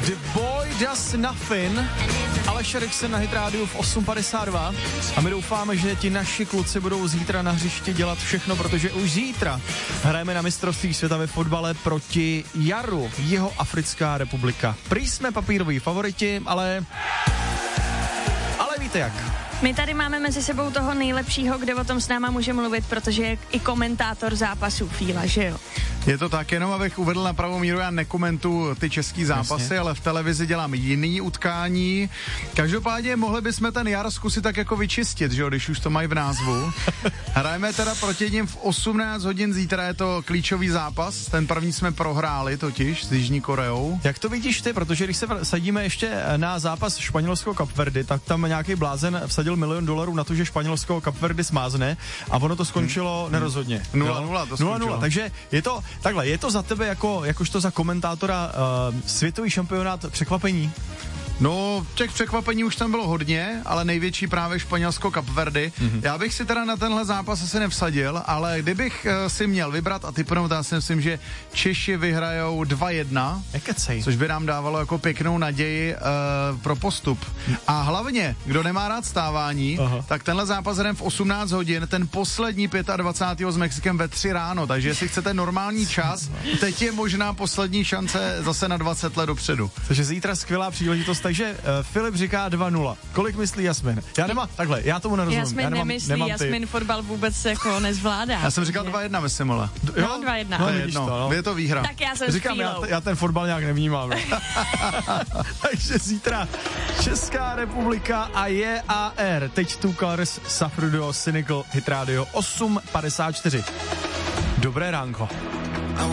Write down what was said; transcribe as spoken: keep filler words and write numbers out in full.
The Boy Does Nothing, Aleš Eriksen na Hit Radio v osm padesát dva a my doufáme, že ti naši kluci budou zítra na hřišti dělat všechno, protože už zítra hrajeme na mistrovství světa ve fotbale proti Jaru, jeho Africká republika. Prý jsme papíroví favoriti, ale... ale víte jak. My tady máme mezi sebou toho nejlepšího, kde o tom s náma může mluvit, protože je i komentátor zápasů Fíla, že jo? Je to tak, jenom abych uvedl na pravou míru, já nekomentuju ty český zápasy, Jasně. ale v televizi dělám jiný utkání. Každopádně mohli bychom ten jar zkusit tak jako vyčistit, že jo, když už to mají v názvu. Hrajeme teda proti ním v osmnáct hodin zítra, je to klíčový zápas, ten první jsme prohráli totiž s Jižní Koreou. Jak to vidíš ty, protože když se sadíme ještě na zápas Španělsko-Kapverdy, tak tam nějaký blázen vsadil milion dolarů na to, že Španělsko Kapverdy smázne a ono to skončilo hmm. nerozhodně. nula nula to skončilo. nula nula, takže je to, takhle, je to za tebe jako, jakožto za komentátora uh, světový šampionát překvapení? No, těch překvapení už tam bylo hodně, ale největší právě Španělsko Kapverdy. Mm-hmm. Já bych si teda na tenhle zápas asi nevsadil, ale kdybych uh, si měl vybrat a typnout, já si myslím, že Češi vyhrajou dva jedna, což by nám dávalo jako pěknou naději uh, pro postup. A hlavně, kdo nemá rád stávání, Aha. tak tenhle zápas jdem v osmnáct hodin, ten poslední dvacátého pátého s Mexikem ve tři ráno, takže jestli chcete normální čas, teď je možná poslední šance zase na dvacet let dopředu. Takže zítra skvělá příležitost. Takže uh, Filip říká dva nula. Kolik myslí Jasmin? Já nemám, takhle, já tomu nerozumím. Jasmin já nemám, nemyslí, nemám Jasmin fotbal vůbec jako nezvládá. Já jsem říkal dva jedna, myslím, ale. Jo, no, dva jedna. No, to je jedno, to, no. Je to výhra. Tak já jsem Říkám, já, já ten fotbal nějak nevnímám. Takže zítra Česká republika a J A R. Teď Two Colors, Safrudo, Cynical, Hit Radio osm padesát čtyři. Dobré ránko.